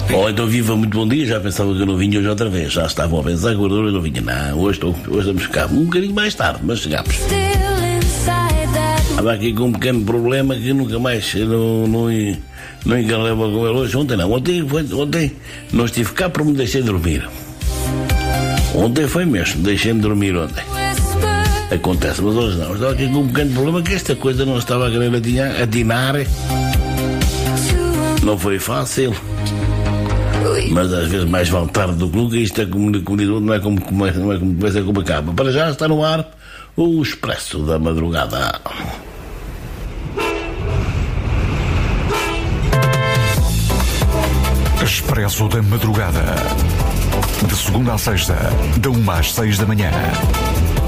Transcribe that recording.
Ou então viva muito bom dia, já pensava que eu não vinha hoje outra vez. Já estavam a pensar que o gordura não vinha. Não, hoje estamos cá um bocadinho mais tarde, mas chegámos. Estava aqui com um pequeno problema que nunca mais não encarei com ele hoje. Ontem não, ontem não estive cá porque me deixei dormir. Ontem foi mesmo, deixei-me dormir ontem. Acontece, mas hoje não. Estava aqui com um pequeno problema que esta coisa não estava a querer atinar. Não foi fácil. Mas às vezes mais vale tarde do que nunca. Isto é como não é como começa, é como acaba. Para já está no ar o Expresso da Madrugada. Expresso da Madrugada. De segunda à sexta, da 1 às 6 da manhã.